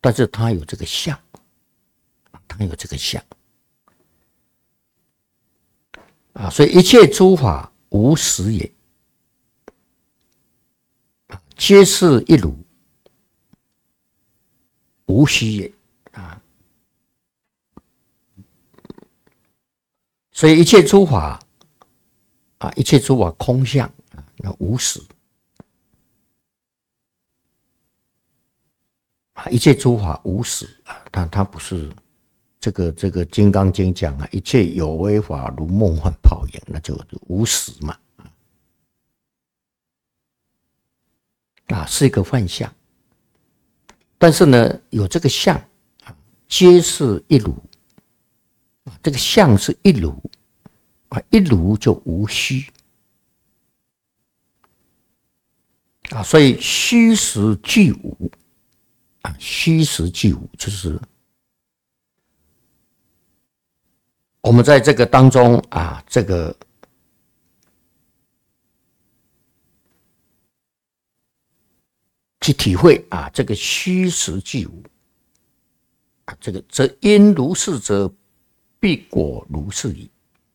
但是它有这个相，它有这个相所以一切诸法无实也，皆是一如，无虚也所以一切诸法一切诸法空相无实一切诸法无实它不是这个《金刚经》讲一切有为法如梦幻泡影，那就无实嘛是一个幻象，但是呢有这个相皆是一如，这个相是一如一如就无虚所以虚实俱无虚实俱无，就是我们在这个当中这个去体会这个虚实俱无这个则因如是者必果如是矣。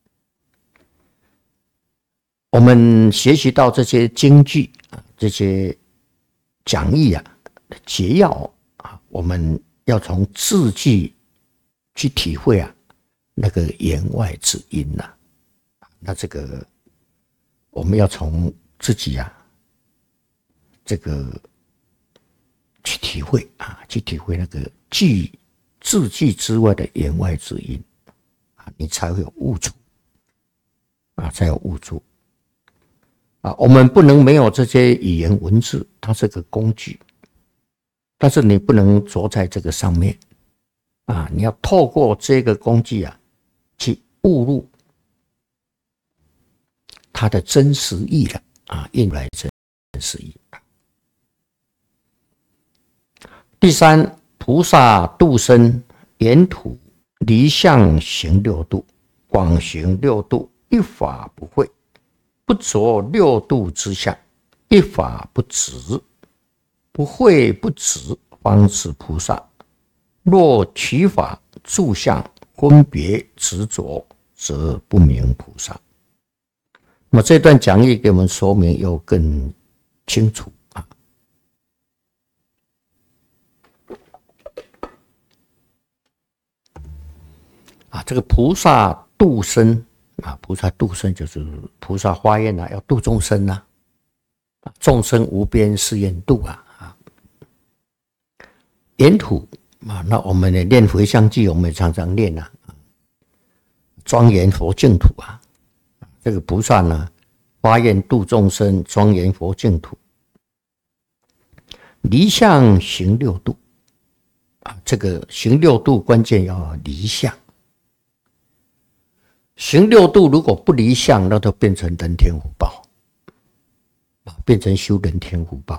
我们学习到这些经句这些讲义节要我们要从字句去体会那个言外之音那这个我们要从自己这个去体会去体会那个字句之外的言外之音你才会有悟处才有悟处我们不能没有这些语言文字，它是个工具，但是你不能着在这个上面你要透过这个工具去悟入它的真实意了应来真实意。第三，菩萨度生沿途离相行六度，广行六度，一法不会，不着六度之相，一法不执，不会不执，方是菩萨。若取法住相分别执着，则不名菩萨。那么这段讲义给我们说明又更清楚这个菩萨度生菩萨度生就是菩萨发愿要度众生众生无边誓愿度沿途那我们念回向偈，我们也常常念庄严佛净土这个菩萨呢发愿度众生，庄严佛净土，离相行六度这个行六度关键要离相，行六度如果不离相，那就变成人天福报变成修人天福报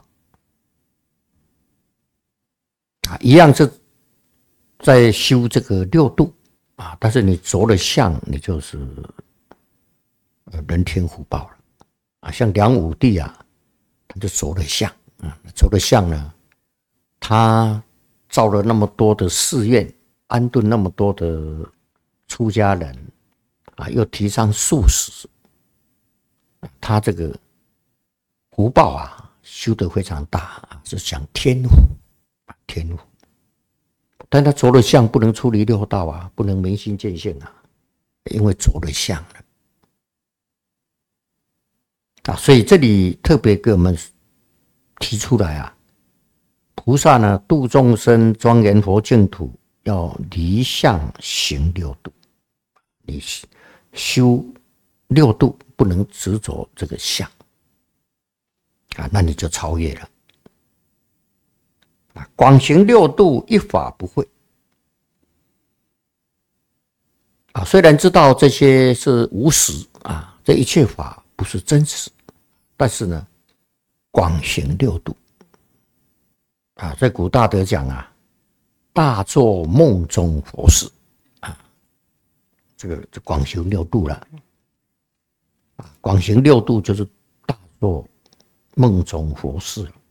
一样是在修这个六度但是你着了相，你就是人天福报了像梁武帝他就着了相着了相呢，他造了那么多的寺院，安顿那么多的出家人又提倡素食，他这个福报修得非常大是讲天福天福，但他着了相不能出离六道不能明心见性因为着了相了所以这里特别给我们提出来菩萨呢度众生，庄严佛净土，要离相行六度，你修六度不能执着这个相那你就超越了广行六度，一法不会虽然知道这些是无实这一切法不是真实，但是呢广行六度在古大德讲大作梦中佛事这个广行六度了广行六度就是大作梦中佛事